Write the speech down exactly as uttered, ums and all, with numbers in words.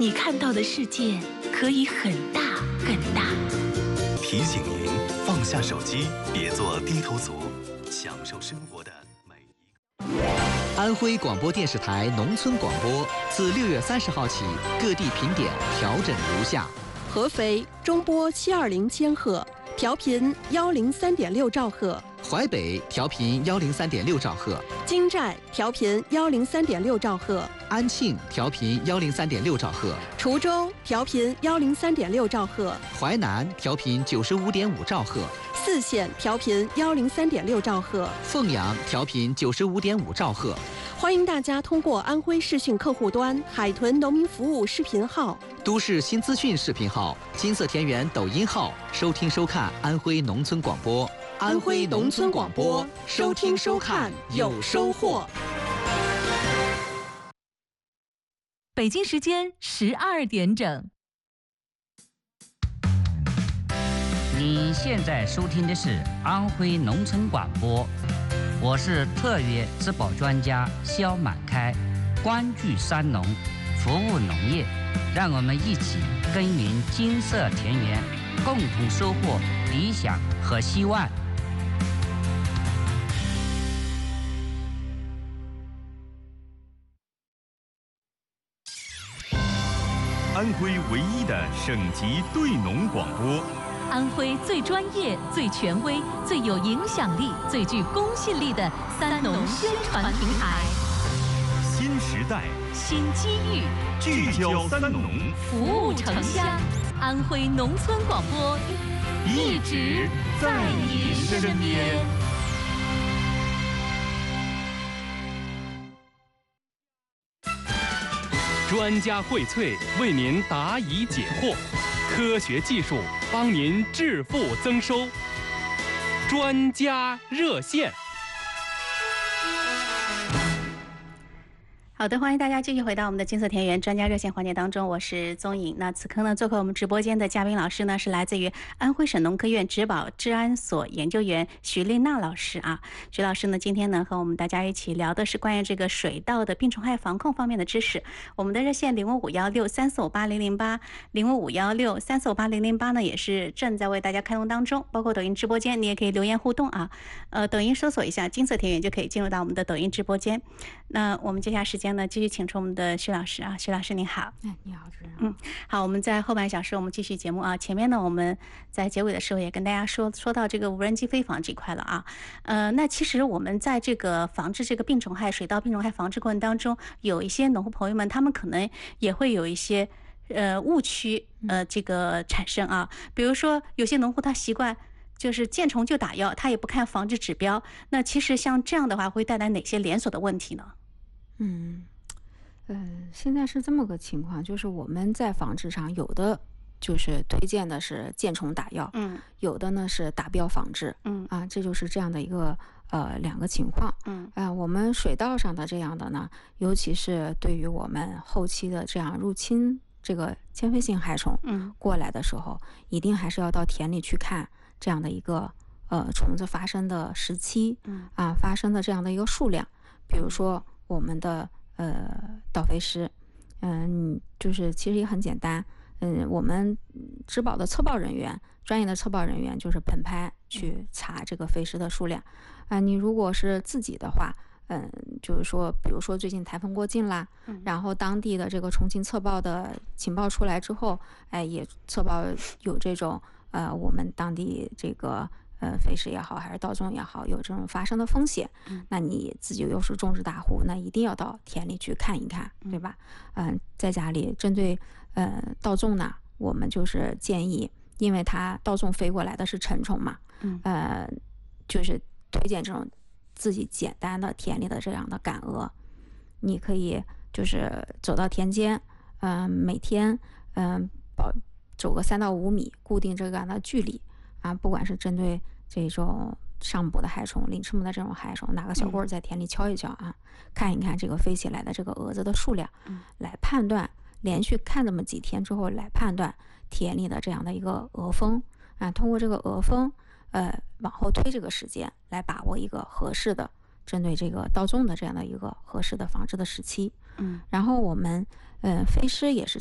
你看到的世界可以很大很大。 提醒您放下手机，别做低头族，享受生活的每一个。 安徽广播电视台农村广播自六月三十号起，各地频点调整如下： 合肥中波七二零千赫，调频幺零三点六兆赫； 淮北调频幺零三点六兆赫； 金寨调频幺零三点六兆赫； 安庆调频幺零三点六兆赫； 滁州调频幺零三点六兆赫； 淮南调频九十五点五兆赫； 泗县调频幺零三点六兆赫； 凤阳调频九十五点五兆赫。 欢迎大家通过安徽视讯客户端、海豚农民服务视频号、 都市新资讯视频号、金色田园抖音号收听收看安徽农村广播。 安徽农村广播，收听收看有收获。 北京时间十二点整。 你现在收听的是安徽农村广播，我是特约质保专家肖满开，关注山农，服务农业，让我们一起耕耘金色田园，共同收获理想和希望。 安徽唯一的省级对农广播， 安徽最专业、最权威、最有影响力、最具公信力的三农宣传平台。 新时代， 新机遇， 聚焦三农， 服务城乡。安徽农村广播一直在你身边。 专家荟萃，为您答疑解惑，科学技术帮您致富增收。专家热线。 好的，欢迎大家继续回到我们的金色田园专家热线环节当中，我是宗颖。那此刻呢，做客我们直播间的嘉宾老师呢，是来自于安徽省农科院植保治安所研究员徐丽娜老师啊。徐老师呢，今天呢和我们大家一起聊的是关于这个水稻的病虫害防控方面的知识。我们的热线零五五幺六三四五八零零八零五五幺六三四五八零零八呢，也是正在为大家开通当中，包括抖音直播间，你也可以留言互动啊。呃，抖音搜索一下金色田园就可以进入到我们的抖音直播间。那我们接下来时间呢，继续请出我们的徐老师啊，徐老师您好。 哎，你好，主持人。 嗯，好，我们在后半小时我们继续节目啊。前面呢，我们在结尾的时候也跟大家说说到这个无人机飞防这一块了啊。呃，那其实我们在这个防治这个病虫害、水稻病虫害防治过程当中，有一些农户朋友们，他们可能也会有一些呃误区呃这个产生啊。比如说有些农户他习惯就是见虫就打药，他也不看防治指标。那其实像这样的话，会带来哪些连锁的问题呢？ 嗯，呃，现在是这么个情况，就是我们在防治上有的就是推荐的是见虫打药， 嗯， 有的呢是达标防治， 嗯啊，这就是这样的一个呃两个情况， 嗯， 啊、呃，我们水稻上的这样的呢，尤其是对于我们后期的这样入侵这个迁飞性害虫， 嗯， 过来的时候，一定还是要到田里去看这样的一个呃虫子发生的时期， 嗯啊，发生的这样的一个数量，比如说我们的呃稻肥师，嗯，就是其实也很简单，嗯，我们植保的测报人员，专业的测报人员就是盆拍去查这个肥师的数量，啊、呃，你如果是自己的话，嗯，就是说，比如说最近台风过境啦， 嗯， 然后当地的这个虫情测报的情报出来之后，哎，也测报有这种呃，我们当地这个。呃，肥食也好，还是稻种也好，有这种发生的风险， 嗯， 那你自己又是种植大户，那一定要到田里去看一看，对吧？嗯、呃，在家里针对呃稻种呢，我们就是建议，因为它稻种飞过来的是成虫嘛， 嗯， 呃，就是推荐这种自己简单的田里的这样的赶鹅，你可以就是走到田间，嗯、呃，每天嗯、呃、保走个三到五米，固定这个样的距离。啊，不管是针对这种上捕的害虫、鳞翅目的这种害虫，拿个小棍儿在田里敲一敲啊，嗯、看一看这个飞起来的这个蛾子的数量， 嗯、 来判断，连续看这么几天之后来判断田里的这样的一个蛾蜂啊，通过这个蛾蜂，呃，往后推这个时间，来把握一个合适的针对这个稻种的这样的一个合适的防治的时期。 嗯， 然后我们，呃，飞师也是